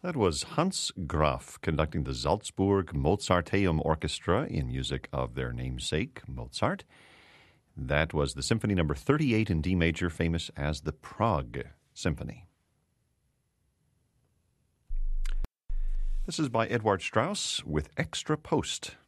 That was Hans Graf conducting the Salzburg Mozarteum Orchestra in music of their namesake, Mozart. That was the Symphony Number 38 in D major, famous as the Prague Symphony. This is by Edward Strauss with Extra Post.